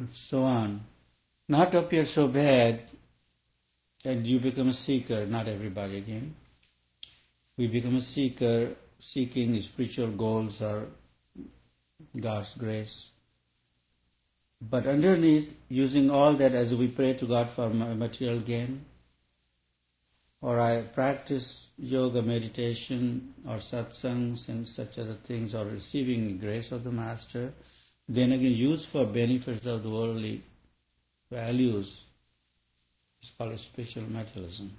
so on. Not appear so bad that you become a seeker, not everybody again. We become a seeker, seeking spiritual goals or God's grace. But underneath, using all that as we pray to God for material gain, or I practice yoga, meditation, or satsangs and such other things, or receiving the grace of the Master, then again used for benefits of the worldly values, it's called spiritual materialism.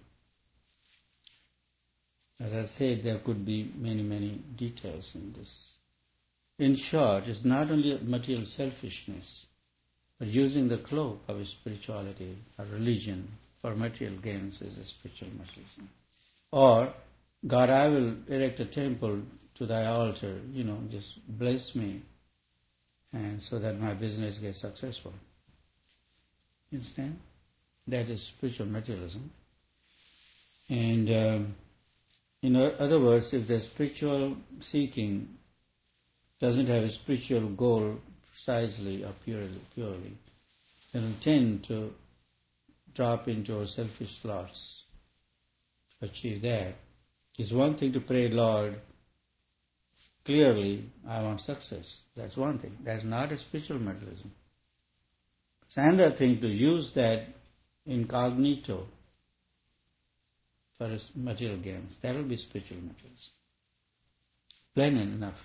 As I said, there could be many, many details in this. In short, it's not only material selfishness, but using the cloak of spirituality or religion for material gains is a spiritual materialism. Or, God, I will erect a temple to thy altar, just bless me, and so that my business gets successful. You understand? That is spiritual materialism. And in other words, if the spiritual seeking doesn't have a spiritual goal precisely or purely, it will tend to drop into our selfish thoughts to achieve that. It's one thing to pray, Lord, clearly I want success. That's one thing. That's not a spiritual materialism. It's another thing to use that incognito for material gains. That will be spiritual materialism. Plain enough.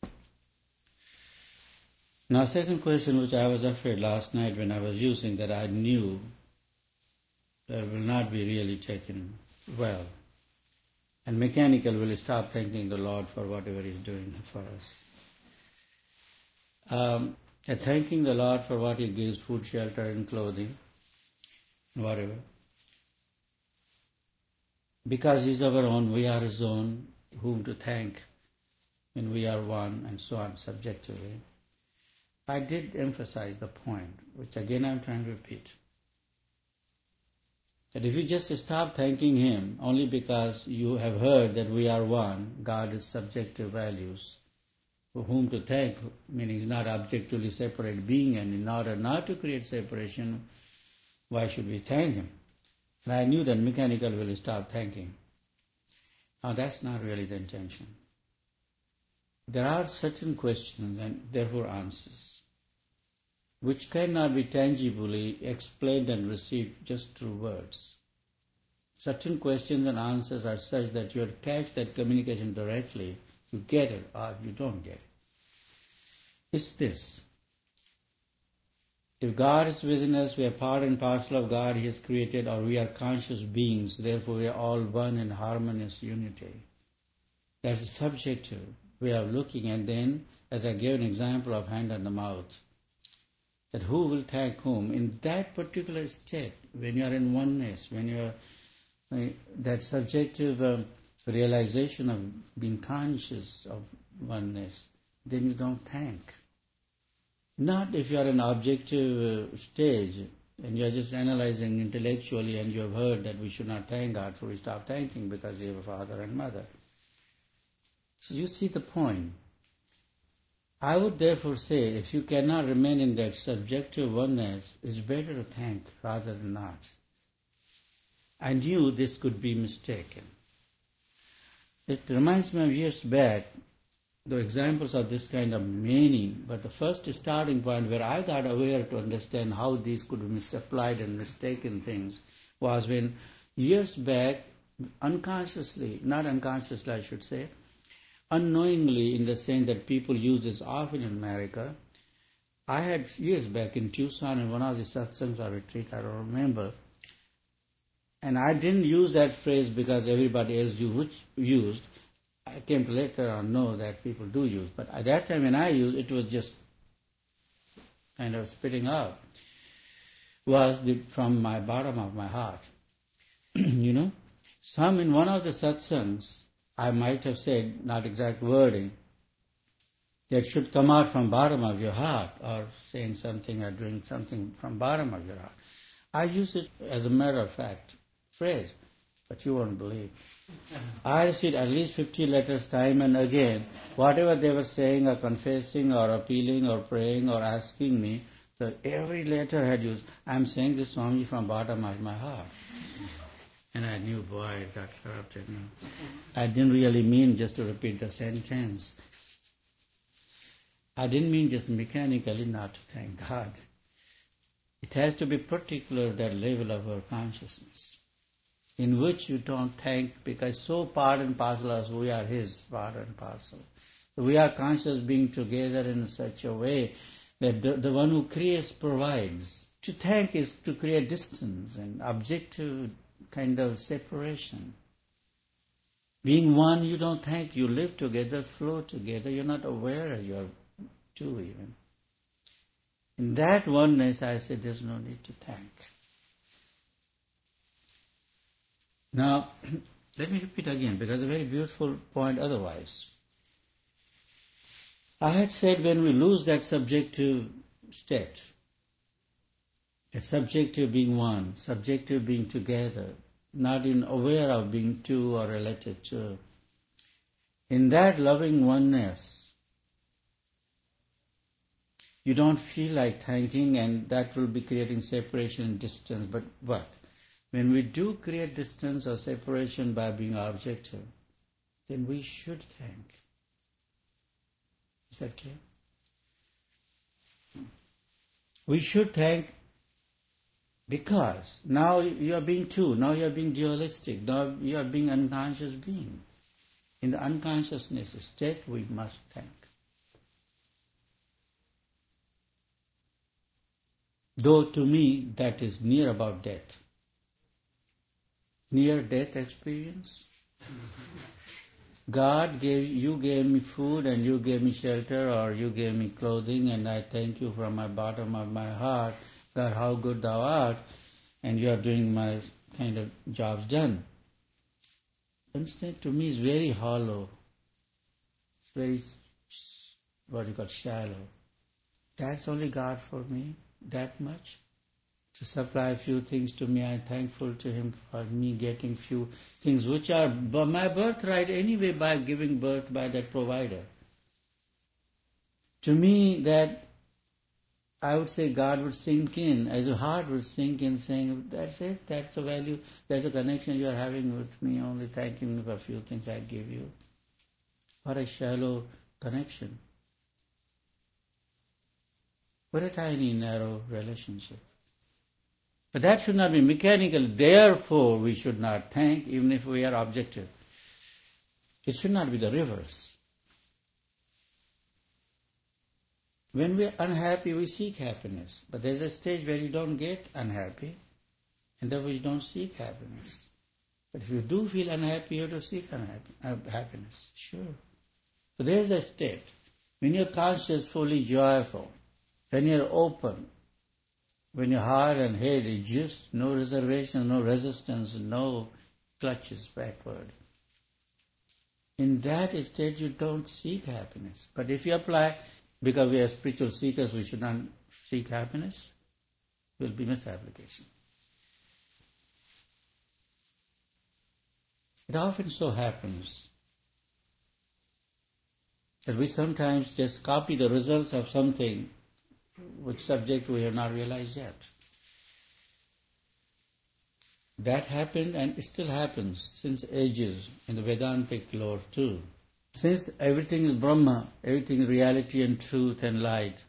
Now, second question, which I was afraid last night when I was using, that I knew that will not be really taken well. And mechanical will stop thanking the Lord for whatever He's doing for us. Thanking the Lord for what He gives, food, shelter, and clothing, whatever. Because He's our own, we are His own, whom to thank, and we are one, and so on, subjectively. I did emphasize the point, which again I'm trying to repeat. That if you just stop thanking Him only because you have heard that we are one, God is subjective values, for whom to thank, meaning He's not objectively separate being, and in order not to create separation, why should we thank Him? And I knew that mechanical will stop thanking. Now that's not really the intention. There are certain questions and therefore answers, which cannot be tangibly explained and received just through words. Certain questions and answers are such that you catch that communication directly, you get it or you don't get it. It's this. If God is within us, we are part and parcel of God He has created, or we are conscious beings, therefore we are all one in harmonious unity. That's a subjective way of looking, and then, as I gave an example of hand on the mouth, that who will thank whom in that particular state, when you are in oneness, when you are that subjective realization of being conscious of oneness, then you don't thank. Not if you are in objective stage and you are just analyzing intellectually and you have heard that we should not thank God, so we stop thanking because you have a father and mother. So you see the point. I would therefore say, if you cannot remain in that subjective oneness, it's better to thank rather than not. I knew this could be mistaken. It reminds me of years back, the examples of this kind of meaning, but the first starting point where I got aware to understand how these could be misapplied and mistaken things was when years back, unconsciously, not unconsciously I should say, unknowingly, in the sense that people use this often in America. I had years back in Tucson in one of the satsangs or retreat, I don't remember, and I didn't use that phrase because everybody else used. I came to later on know that people do use, but at that time when I used, it was just kind of spitting out. Was from my bottom of my heart. Some in one of the satsangs, I might have said, not exact wording, that should come out from bottom of your heart, or saying something or doing something from bottom of your heart. I use it as a matter of fact phrase, but you won't believe. I received at least 50 letters time and again. Whatever they were saying or confessing or appealing or praying or asking me, So every letter had used, I'm saying this Swami from bottom of my heart. And I knew, boy, it got corrupted now. I didn't really mean just to repeat the sentence. I didn't mean just mechanically not to thank God. It has to be particular, that level of our consciousness, in which you don't thank, because so part and parcel as we are His part and parcel. We are conscious being together in such a way that the one who creates provides. To thank is to create distance and objective kind of separation. Being one, you don't thank, you live together, flow together, you're not aware you're two even. In that oneness, I said, there's no need to thank. Now, let me repeat again, because a very beautiful point otherwise. I had said when we lose that subjective state, the subjective being one, subjective being together, not in aware of being two or related to, in that loving oneness, you don't feel like thanking, and that will be creating separation and distance. But what? When we do create distance or separation by being objective, then we should thank. Is that clear? We should thank because now you are being two, now you are being dualistic, now you are being unconscious being. In the unconsciousness state, we must thank. Though to me that is near about death. Near death experience. God you gave me food and you gave me shelter, or you gave me clothing, and I thank you from my bottom of my heart, God, how good thou art, and you are doing my kind of jobs done. Instinct to me is very hollow. It's very, what you call, shallow. That's only God for me, that much. To supply a few things to me, I'm thankful to Him for me getting few things which are my birthright anyway by giving birth by that provider. To me, that I would say God would sink in, as a heart would sink in, saying, that's it, that's the value, that's the connection you are having with me, only thanking me for a few things I give you. What a shallow connection. What a tiny, narrow relationship. But that should not be mechanical. Therefore, we should not thank, even if we are objective. It should not be the reverse. When we are unhappy, we seek happiness. But there's a stage where you don't get unhappy, and therefore you don't seek happiness. But if you do feel unhappy, you have to seek happiness. Sure. So there's a state. When you're conscious, fully joyful, when you're open, when your heart and head is just no reservation, no resistance, no clutches backward. In that state, you don't seek happiness. But if you apply, because we are spiritual seekers, we should not seek happiness, it will be misapplication. It often so happens that we sometimes just copy the results of something which subject we have not realized yet. That happened and it still happens since ages in the Vedantic lore too. Since everything is Brahma, everything is reality and truth and light.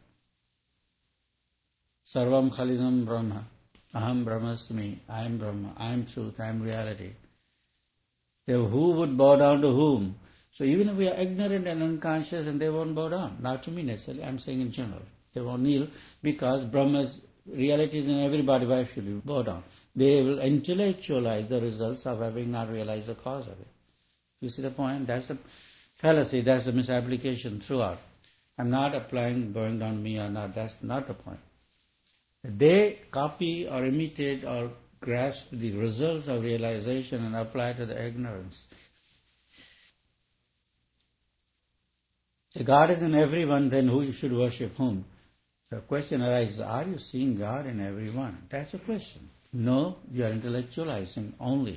Sarvam Khalidam Brahma, Aham Brahmasmi, I am Brahma, I am truth, I am reality. So who would bow down to whom? So even if we are ignorant and unconscious, and they won't bow down. Not to me necessarily, I'm saying in general. They won't kneel because Brahma's reality is in everybody. Why should you bow down? They will intellectualize the results of having not realized the cause of it. You see the point? That's the fallacy, that's the misapplication throughout. I'm not applying bowing down me or not, that's not the point. They copy or imitate or grasp the results of realization and apply to the ignorance. If God is in everyone, then who should worship whom? The question arises, are you seeing God in everyone? That's the question. No, you are intellectualizing only.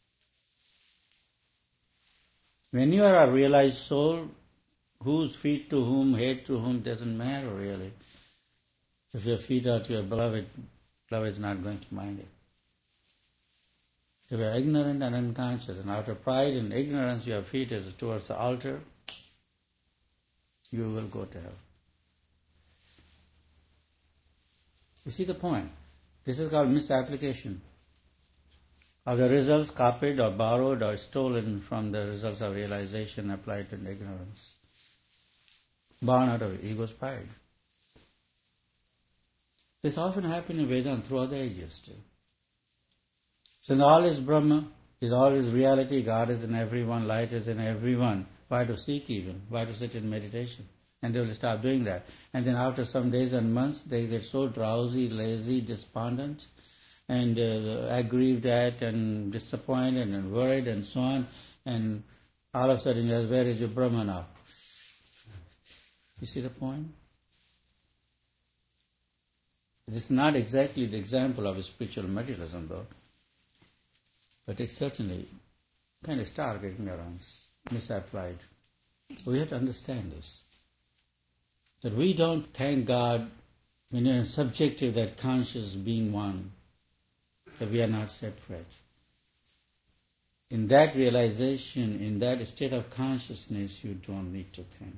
When you are a realized soul, whose feet to whom, head to whom, doesn't matter really. If your feet are to your beloved, beloved is not going to mind it. If you are ignorant and unconscious, and out of pride and ignorance your feet is towards the altar, you will go to hell. You see the point? This is called misapplication of the results copied or borrowed or stolen from the results of realization applied to ignorance, born out of ego's pride. This often happens in Vedanta throughout the ages too. Since all is Brahma, all is reality, God is in everyone, light is in everyone, why to seek even? Why to sit in meditation? And they will start doing that. And then after some days and months, they get so drowsy, lazy, despondent, and aggrieved at and disappointed and worried and so on. And all of a sudden, yes, where is your Brahma now? You see the point? This is not exactly the example of spiritual materialism, though. But it's certainly kind of stark ignorance, misapplied. We have to understand this. That we don't thank God when you're subjective, that conscious being one, that we are not separate. In that realization, in that state of consciousness, you don't need to think.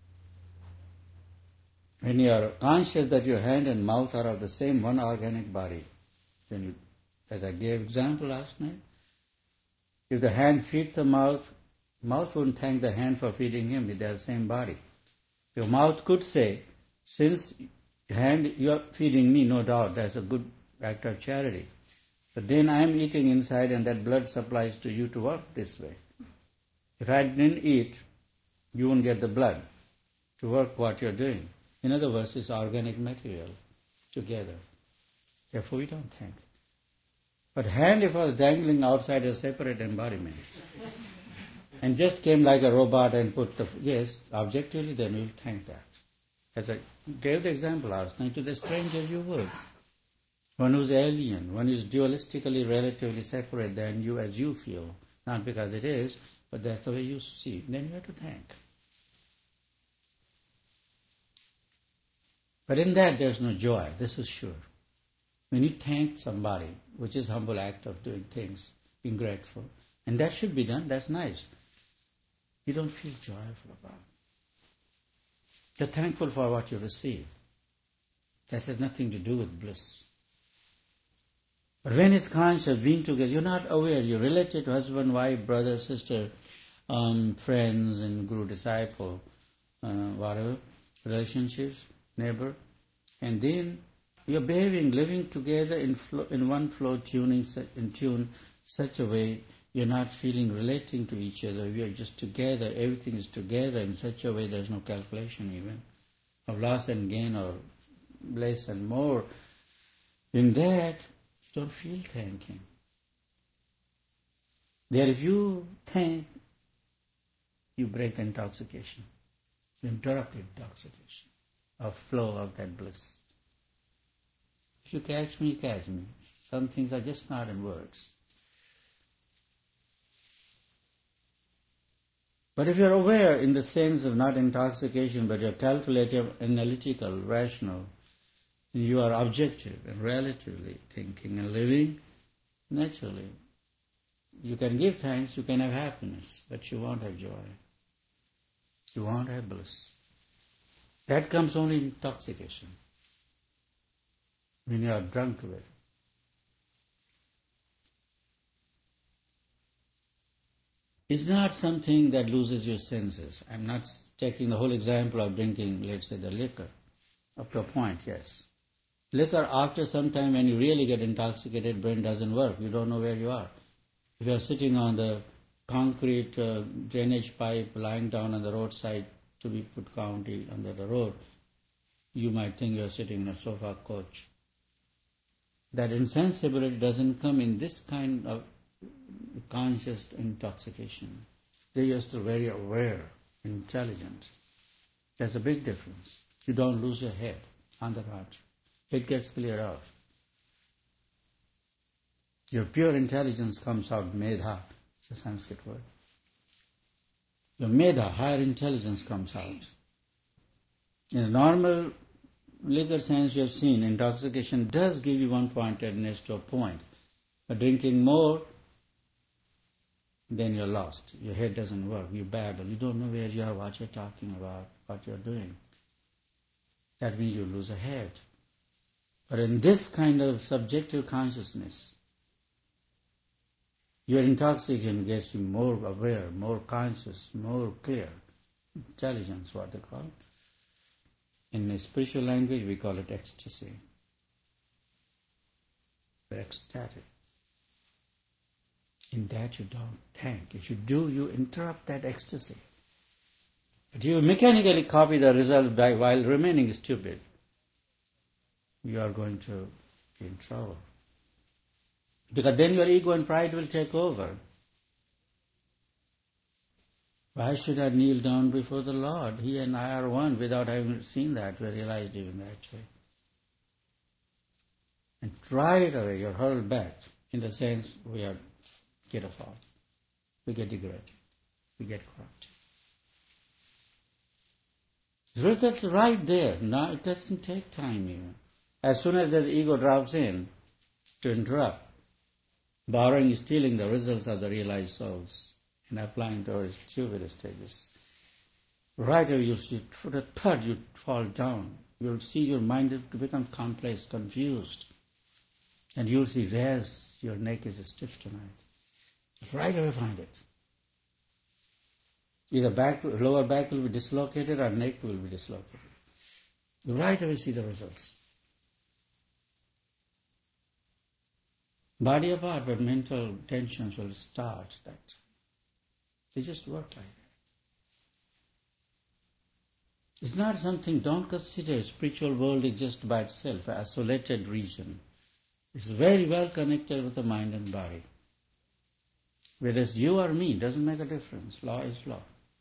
When you are conscious that your hand and mouth are of the same one organic body, then you, as I gave example last night, if the hand feeds the mouth wouldn't thank the hand for feeding him, they are the same body. Your mouth could say, since hand you are feeding me, no doubt, that's a good act of charity. But then I am eating inside and that blood supplies to you to work this way. If I didn't eat, you won't get the blood to work what you're doing. In other words, it's organic material together. Therefore we don't think. But hand, if I was dangling outside a separate embodiment, and just came like a robot and put the, yes, objectively then we'll thank that. As I gave the example last night, to the stranger you would. One who's alien, one who's dualistically relatively separate than you as you feel. Not because it is, but that's the way you see. Then you have to thank. But in that there's no joy, this is sure. When you thank somebody, which is humble act of doing things, being grateful, and that should be done, that's nice. You don't feel joyful about it. You're thankful for what you receive. That has nothing to do with bliss. But when it's conscious, being together, you're not aware, you're related to husband, wife, brother, sister, friends, and guru, disciple, whatever, relationships, neighbor, and then you're behaving, living together in one flow, in tune, such a way you're not feeling relating to each other. We are just together. Everything is together in such a way there's no calculation even of loss and gain or less and more. In that, you don't feel thanking. There, if you thank, you break the intoxication. You interrupt intoxication of flow of that bliss. If you catch me, catch me. Some things are just not in words. But if you're aware in the sense of not intoxication, but you're calculative, analytical, rational, and you are objective and relatively thinking and living, naturally, you can give thanks, you can have happiness, but you won't have joy. You won't have bliss. That comes only in intoxication, when you are drunk with it. It's not something that loses your senses. I'm not taking the whole example of drinking, let's say, the liquor. Up to a point, yes. Liquor, after some time, when you really get intoxicated, brain doesn't work. You don't know where you are. If you're sitting on the concrete drainage pipe lying down on the roadside to be put county under the road, you might think you're sitting in a sofa coach. That insensibility doesn't come in this kind of conscious intoxication. They are still very aware, intelligent. There's a big difference. You don't lose your head on the rod. It gets cleared off. Your pure intelligence comes out, medha, it's a Sanskrit word. Your medha, higher intelligence comes out. In a normal liquor sense you have seen, intoxication does give you one-pointedness to a point. But drinking more, then you're lost. Your head doesn't work. You babble. You don't know where you are, what you're talking about, what you're doing. That means you lose a head. But in this kind of subjective consciousness, your intoxication gets you more aware, more conscious, more clear. Intelligence, what they call it. In the spiritual language, we call it ecstasy. We're ecstatic. In that you don't think. If you do, you interrupt that ecstasy. But you mechanically copy the result while remaining stupid. You are going to be in trouble. Because then your ego and pride will take over. Why should I kneel down before the Lord? He and I are one without having seen that, we realized even that way. And right away you're hurled back. In the sense we are get a fault. We get degraded. We get corrupt. The result's right there. Now it doesn't take time even. As soon as the ego drops in to interrupt, borrowing, stealing the results of the realized souls and applying to our stupid stages. Right away you'll see the thud, you fall down. You'll see your mind become complex, confused. And you'll see, yes, your neck is stiff tonight. Right away find it. Either lower back will be dislocated or neck will be dislocated. You right away see the results. Body apart, but mental tensions will start. They just work like that. It's not something, don't consider spiritual world is just by itself, an isolated region. It's very well connected with the mind and body. Whereas you or me, doesn't make a difference. Law is law.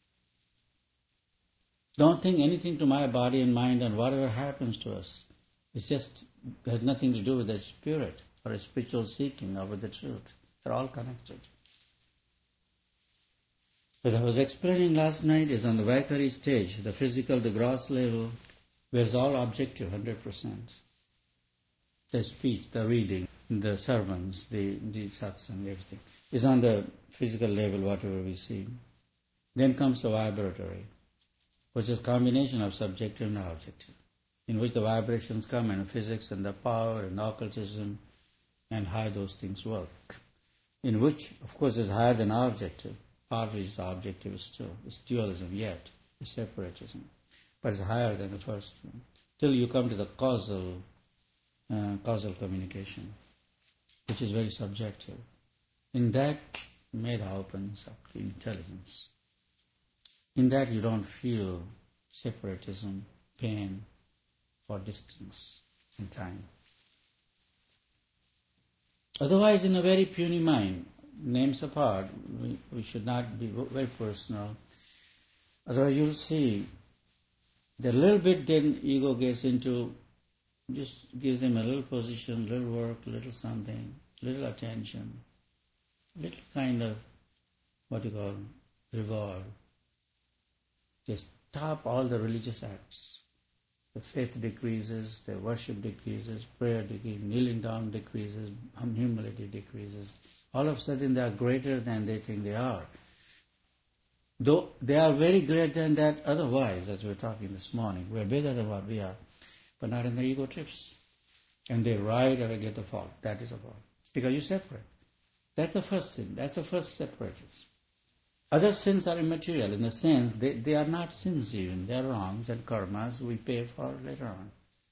Don't think anything to my body and mind and whatever happens to us. It's just has nothing to do with the spirit or a spiritual seeking or with the truth. They're all connected. As I was explaining last night, is on the Vaikari stage, the physical, the gross level, where it's all objective, 100%. The speech, the reading, the sermons, the satsang, everything is on the physical level, whatever we see. Then comes the vibratory, which is a combination of subjective and objective, in which the vibrations come and physics and the power and occultism and how those things work. In which, of course, is higher than objective. Part is objective still. It's dualism yet. It's separatism. But it's higher than the first one. Till you come to the causal communication, which is very subjective. In that, Meda opens up to intelligence. In that you don't feel separatism, pain, or distance in time. Otherwise, in a very puny mind, names apart, we should not be very personal. Otherwise, you'll see the little bit then ego gets into, just gives them a little position, little work, little something, little attention, little kind of, reward. They stop all the religious acts. The faith decreases, the worship decreases, prayer decreases, kneeling down decreases, humility decreases. All of a sudden they are greater than they think they are. Though they are very great than that otherwise, as we were talking this morning. We are bigger than what we are, but not in the ego trips. And they right away get the fault. That is a fault. Because you separate. That's the first sin. That's the first separators. Other sins are immaterial in the sense they are not sins even. They are wrongs and karmas we pay for later on.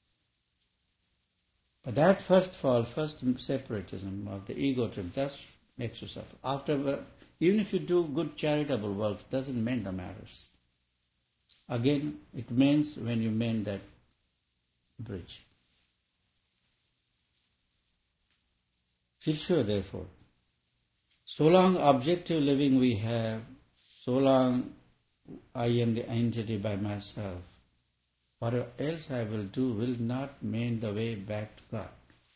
But that first fall, first separatism of the ego trip, that makes you suffer. Afterward, even if you do good charitable works, doesn't mend the matters. Again, it mends when you mend that bridge. Feel sure, therefore, so long objective living we have, so long I am the entity by myself, whatever else I will do will not mend the way back to God.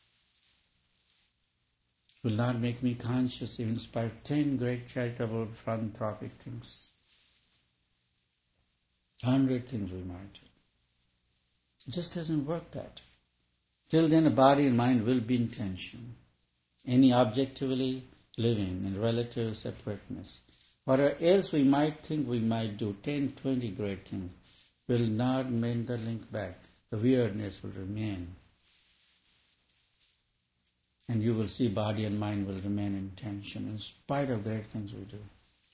Will not make me conscious even in spite of 10 great charitable philanthropic things. 100 things we might do. It just doesn't work that. Till then, the body and mind will be in tension. Any objectively living in relative separateness. Whatever else we might think we might do, 10, 20 great things, will not mend the link back. The weirdness will remain. And you will see body and mind will remain in tension in spite of great things we do.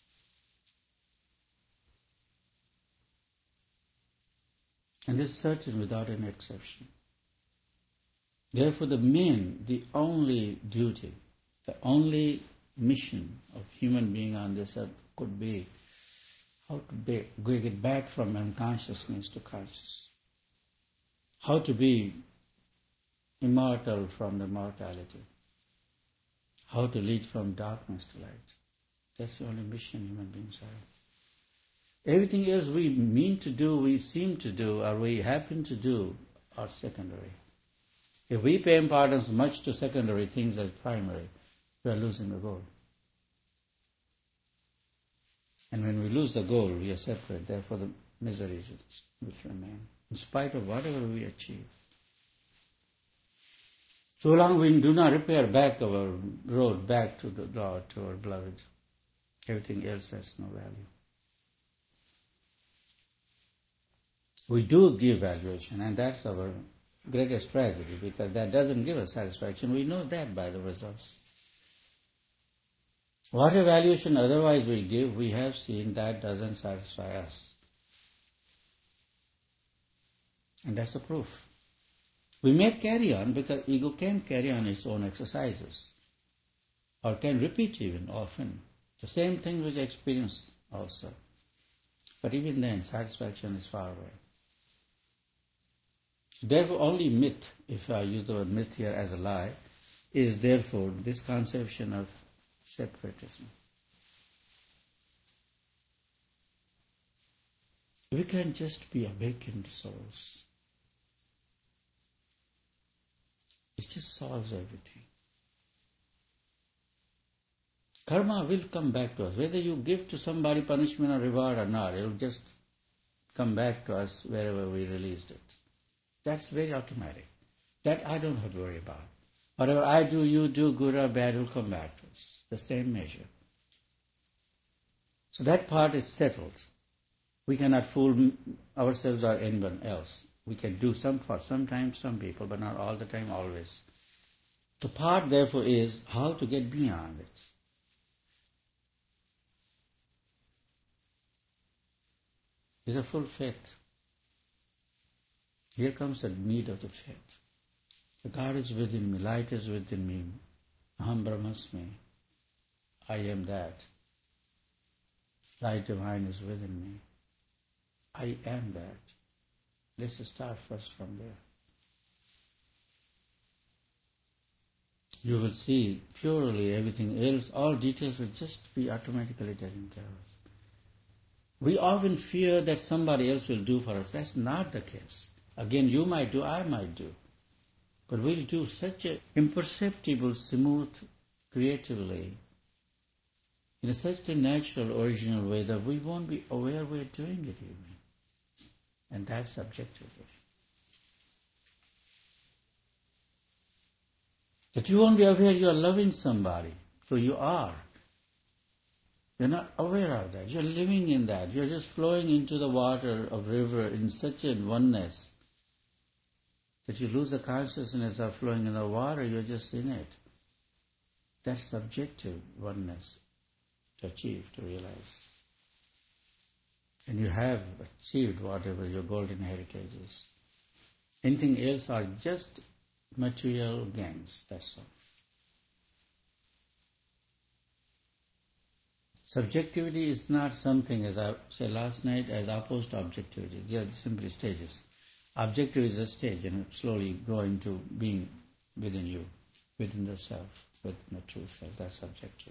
And this is certain without any exception. Therefore the only duty, the only mission of human being on this earth could be how to get back from unconsciousness to conscious. How to be immortal from the mortality. How to lead from darkness to light. That's the only mission human beings have. Everything else we mean to do, we seem to do, or we happen to do are secondary. If we pay importance much to secondary things as primary, we are losing the goal. And when we lose the goal, we are separate. Therefore, the miseries which remain, in spite of whatever we achieve. So long we do not repair back our road back to the Lord, to our beloved, everything else has no value. We do give valuation, and that's our greatest tragedy, because that doesn't give us satisfaction. We know that by the results. What evaluation otherwise we give, we have seen that doesn't satisfy us. And that's a proof. We may carry on because ego can carry on its own exercises, or can repeat even often the same thing which experience also. But even then, satisfaction is far away. Therefore, only myth, if I use the word myth here as a lie, is therefore this conception of separatism. We can just be awakened souls. It just solves everything. Karma will come back to us. Whether you give to somebody punishment or reward or not, it will just come back to us wherever we released it. That's very automatic. That I don't have to worry about. Whatever I do, you do, good or bad, will come back to us. The same measure. So that part is settled. We cannot fool ourselves or anyone else. We can do some for sometimes some people, but not all the time, always. The part, therefore, is how to get beyond it. It's a full faith. Here comes the need of the faith. The God is within me, light is within me, Aham Brahmasmi, I am that. Light divine is within me. I am that. Let's start first from there. You will see purely everything else, all details will just be automatically taken care of. We often fear that somebody else will do for us. That's not the case. Again, you might do, I might do. But we'll do such an imperceptible, smooth, creatively, in such a natural, original way that we won't be aware we're doing it even. And that's subjectively. That you won't be aware you are loving somebody, so you are. You're not aware of that. You're living in that. You're just flowing into the water of river in such a oneness that you lose the consciousness of flowing in the water, you're just in it. That's subjective oneness to achieve, to realize. And you have achieved whatever your golden heritage is. Anything else are just material gains, that's all. Subjectivity is not something, as I said last night, as opposed to objectivity. They are simply stages. Objective is a stage, and slowly growing to being within you, within the self, within the true self. That's subjective.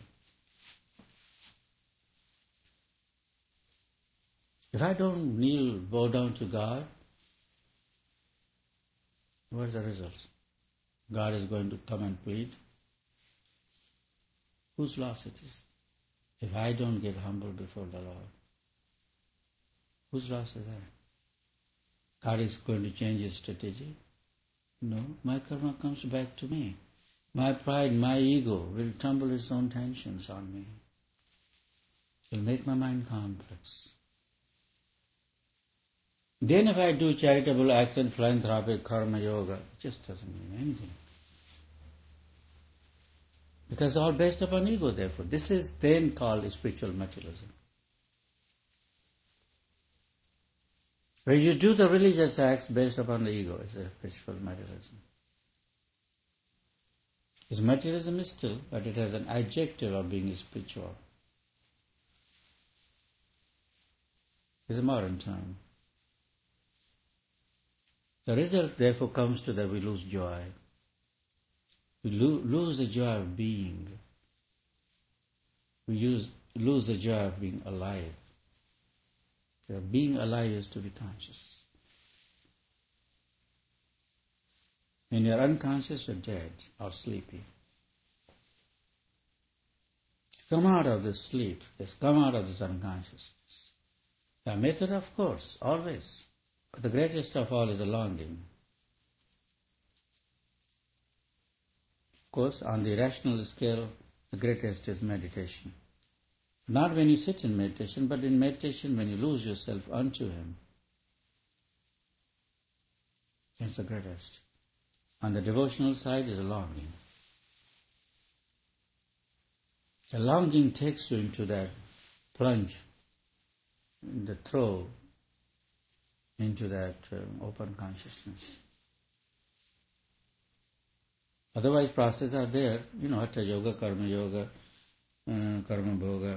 If I don't kneel, bow down to God, what is the result? God is going to come and plead. Whose loss it is? If I don't get humble before the Lord, whose loss is that? God is going to change his strategy. No, my karma comes back to me. My pride, my ego will tumble its own tensions on me. It will make my mind complex. Then if I do charitable acts and philanthropic karma yoga, it just doesn't mean anything. Because all based upon ego, therefore. This is then called spiritual materialism. When you do the religious acts based upon the ego, it's a spiritual materialism. It's materialism is still, but it has an adjective of being spiritual. It's a modern term. The result, therefore, comes to that we lose joy. We lose the joy of being. We lose the joy of being alive. Being alive is to be conscious. When you're unconscious, you're dead or sleepy. Come out of this sleep. Just come out of this unconsciousness. The method, of course, always. But the greatest of all is the longing. Of course, on the rational scale, the greatest is meditation. Not when you sit in meditation, but in meditation when you lose yourself unto Him. That's the greatest. On the devotional side is a longing. The longing takes you into that plunge, the throw into that open consciousness. Otherwise, processes are there, Hatha Yoga, Karma Bhoga,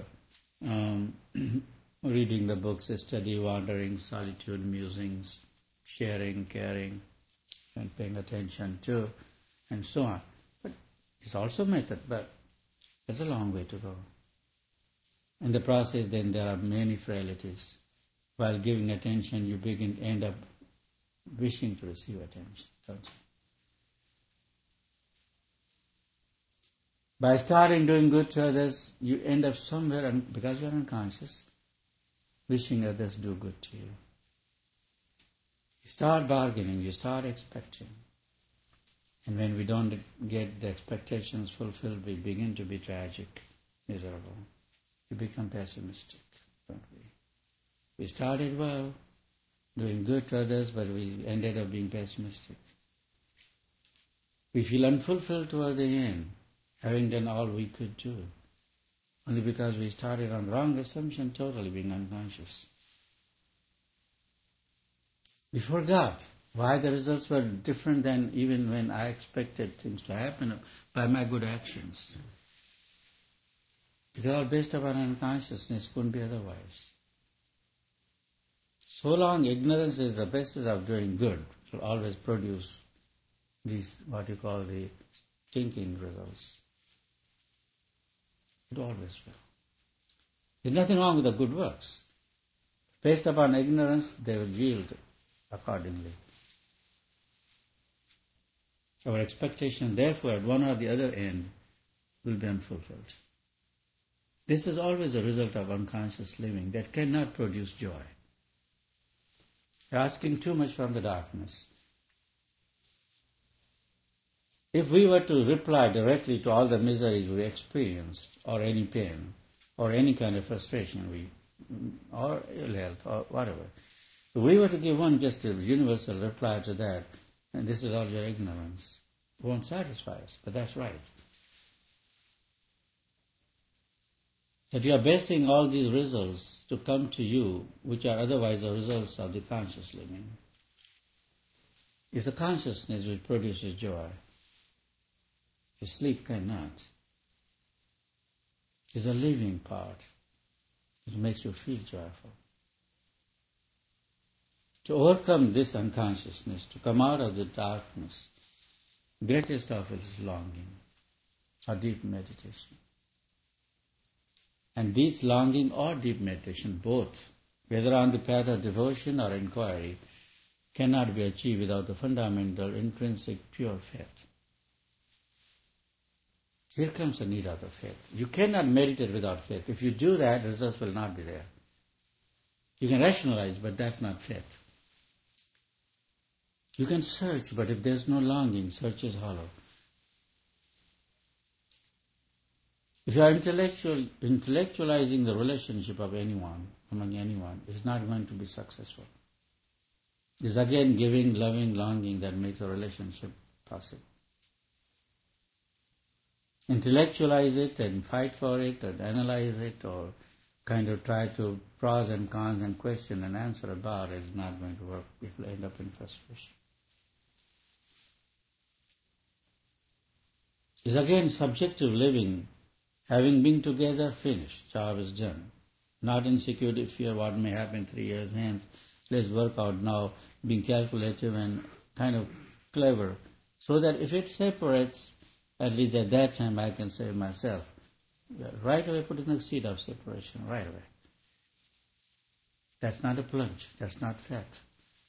reading the books, study, wandering, solitude, musings, sharing, caring, and paying attention to, and so on. But it's also method, but there's a long way to go. In the process, then there are many frailties. While giving attention, you end up wishing to receive attention. Don't you? By starting doing good to others, you end up somewhere, because you're unconscious, wishing others do good to you. You start bargaining, you start expecting. And when we don't get the expectations fulfilled, we begin to be tragic, miserable. We become pessimistic, don't we? We started well, doing good to others, but we ended up being pessimistic. We feel unfulfilled toward the end, having done all we could do, only because we started on wrong assumption, totally being unconscious. We forgot why the results were different than even when I expected things to happen by my good actions. It's all based upon unconsciousness, couldn't be otherwise. So long ignorance is the basis of doing good, it will always produce these, what you call the stinking results. It always will. There's nothing wrong with the good works. Based upon ignorance, they will yield accordingly. Our expectation, therefore, at one or the other end, will be unfulfilled. This is always a result of unconscious living that cannot produce joy. You're asking too much from the darkness. If we were to reply directly to all the miseries we experienced, or any pain, or any kind of frustration, or ill health, or whatever, if we were to give one just a universal reply to that, and this is all your ignorance, it won't satisfy us, but that's right. That you are basing all these results to come to you, which are otherwise the results of the conscious living. It's the consciousness which produces joy. The sleep cannot. It's a living part. It makes you feel joyful. To overcome this unconsciousness, to come out of the darkness, greatest of it is longing, or deep meditation. And this longing or deep meditation, both, whether on the path of devotion or inquiry, cannot be achieved without the fundamental, intrinsic, pure faith. Here comes the need of the faith. You cannot meditate without faith. If you do that, results will not be there. You can rationalize, but that's not faith. You can search, but if there's no longing, search is hollow. If you are intellectualizing the relationship of anyone, among anyone, it's not going to be successful. It's again giving, loving, longing that makes a relationship possible. Intellectualize it and fight for it and analyze it or kind of try to pros and cons and question and answer about it is not going to work. It will end up in frustration. It's again subjective living. Having been together, finished. Job is done. Not insecurity, fear what may happen 3 years hence. Let's work out now, being calculative and kind of clever. So that if it separates, at least at that time I can save myself. Right away put in the seed of separation, right away. That's not a plunge, that's not fact.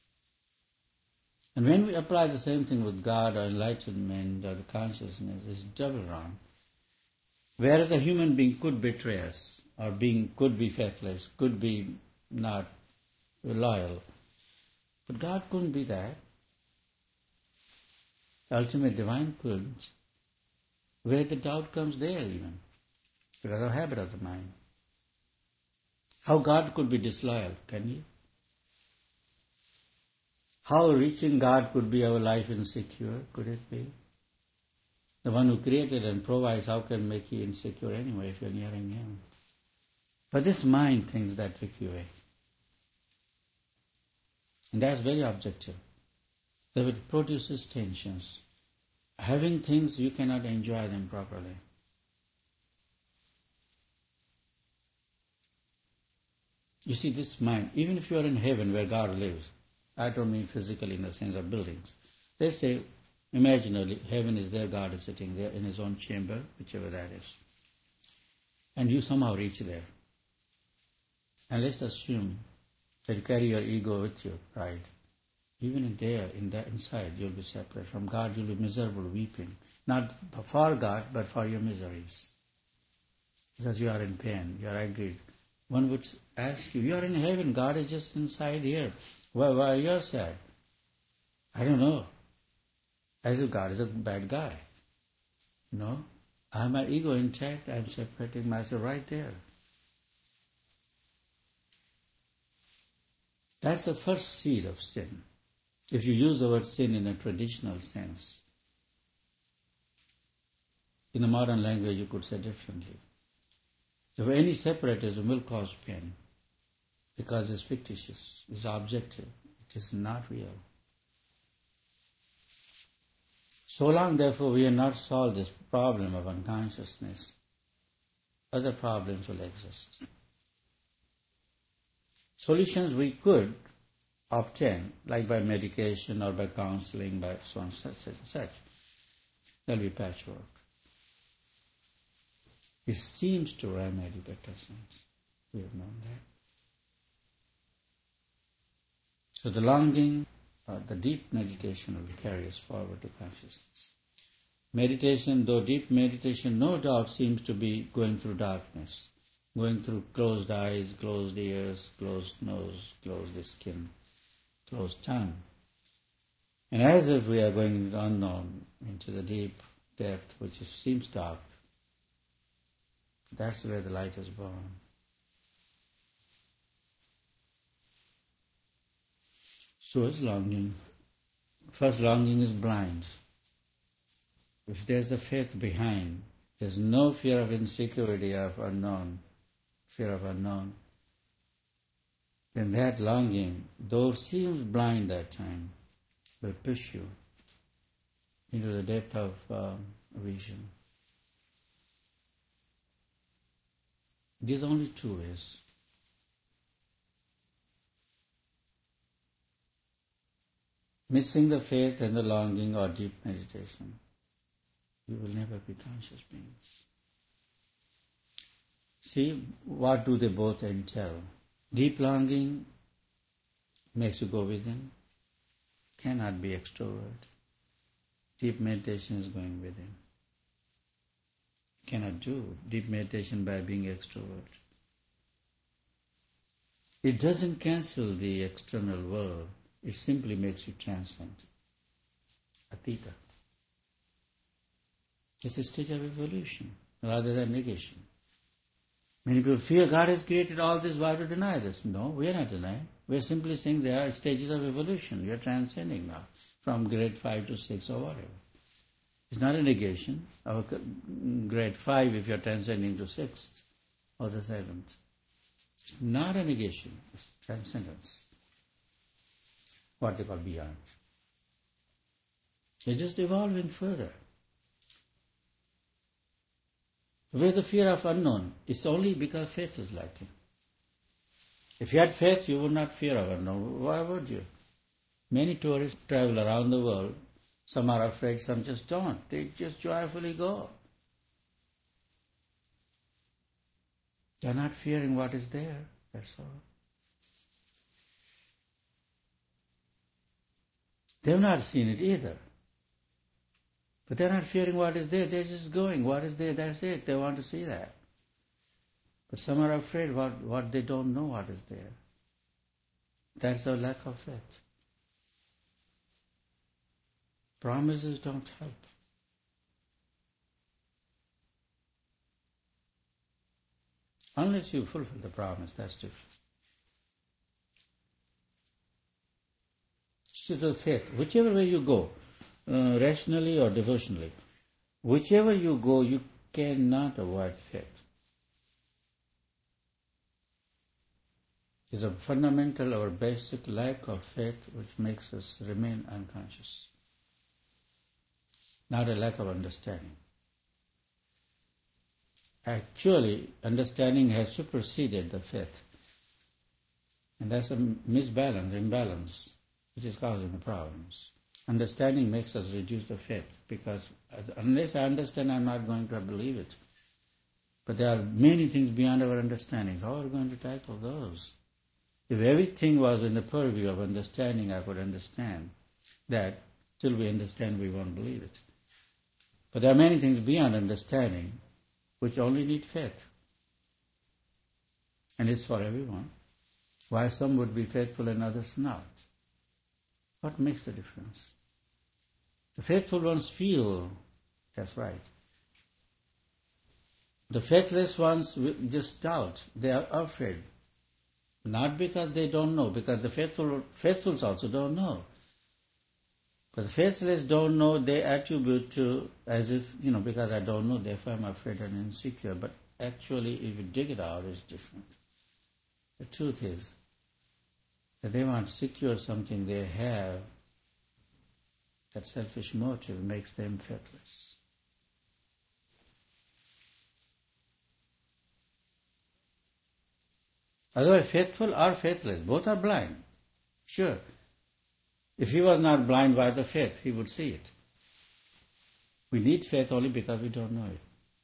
And when we apply the same thing with God or enlightenment or the consciousness, it's double wrong. Whereas a human being could betray us, or could be faithless, could be not loyal. But God couldn't be that. The ultimate divine couldn't. Where the doubt comes there even, because of habit of the mind. How God could be disloyal, can you? How reaching God could be our life insecure, could it be? The one who created and provides, how can make you insecure anyway if you're nearing Him? But this mind thinks that trick you away. And that's very objective. So it produces tensions. Having things, you cannot enjoy them properly. You see, this mind, even if you are in heaven where God lives, I don't mean physically in the sense of buildings. Let's say, imaginarily, heaven is there, God is sitting there in His own chamber, whichever that is. And you somehow reach there. And let's assume that you carry your ego with you, pride. Even in there, inside, you'll be separate. From God, you'll be miserable, weeping. Not for God, but for your miseries. Because you are in pain, you are aggrieved. One would ask you, you are in heaven, God is just inside here. Why you're sad? I don't know. As if God is a bad guy. No. I have my ego intact, I'm separating myself right there. That's the first seed of sin. If you use the word sin in a traditional sense. In the modern language you could say differently. So any separatism will cause pain because it's fictitious, it's objective, it is not real. So long, therefore, we have not solved this problem of unconsciousness, other problems will exist. Solutions we could obtain, like by medication or by counseling, by so on, such. There'll be patchwork. It seems to remedy, but doesn't. We have known that. So the longing, the deep meditation will carry us forward to consciousness. Meditation, though deep meditation, no doubt seems to be going through darkness, going through closed eyes, closed ears, closed nose, closed skin, closed tongue. And as if we are going into the unknown, into the deep depth, which seems dark, that's where the light is born. So is longing. First, longing is blind. If there's a faith behind, there's no fear of insecurity of unknown, fear of unknown, then that longing, though it seems blind that time, will push you into the depth of vision. There's only two ways. Missing the faith and the longing or deep meditation, you will never be conscious beings. See, what do they both entail? Deep longing makes you go within, cannot be extrovert. Deep meditation is going within. Cannot do deep meditation by being extrovert. It doesn't cancel the external world. It simply makes you transcend. Atita. It's a stage of evolution rather than negation. Many people fear God has created all this, why to deny this? No, we are not denying. We are simply saying there are stages of evolution. You are transcending now from grade 5 to 6 or whatever. It's not a negation of grade 5 if you are transcending to 6th or the 7th. It's not a negation, it's transcendence. What they call beyond. You're just evolving further. Where the fear of unknown, it's only because faith is lacking. If you had faith, you would not fear of unknown. Why would you? Many tourists travel around the world. Some are afraid, some just don't. They just joyfully go. They're not fearing what is there, that's all. They've not seen it either. But they're not fearing what is there, they're just going. What is there, that's it. They want to see that. But some are afraid what they don't know what is there. That's a lack of faith. Promises don't help. Unless you fulfill the promise, that's different. So the faith, whichever way you go, rationally or devotionally, whichever you go, you cannot avoid faith. It's a fundamental or basic lack of faith which makes us remain unconscious. Not a lack of understanding. Actually, understanding has superseded the faith. And that's a imbalance, which is causing the problems. Understanding makes us reduce the faith, because unless I understand, I'm not going to believe it. But there are many things beyond our understanding. How are we going to tackle those? If everything was in the purview of understanding, I could understand that. Till we understand, we won't believe it. But there are many things beyond understanding which only need faith. And it's for everyone. Why some would be faithful and others not? What makes the difference? The faithful ones feel that's right. The faithless ones just doubt. They are afraid. Not because they don't know, because the faithfuls also don't know. But the faithless don't know, they attribute to as if, because I don't know, therefore I'm afraid and insecure. But actually, if you dig it out, it's different. The truth is that they want to secure something they have. That selfish motive makes them faithless. Otherwise, faithful or faithless, both are blind. Sure. If he was not blind by the faith, he would see it. We need faith only because we don't know it.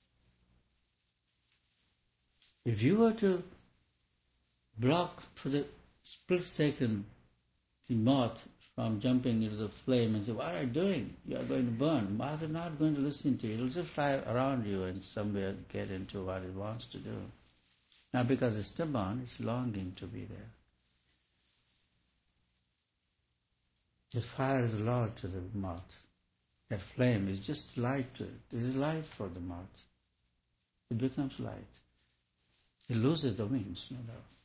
If you were to block for the split second the moth from jumping into the flame and say, what are you doing? You are going to burn. The moth is not going to listen to you. It will just fly around you and somewhere get into what it wants to do. Not because it's stubborn, it's longing to be there. The fire is allowed to the moth. That flame is just light to it. It is light for the moth. It becomes light. It loses the wings, no doubt.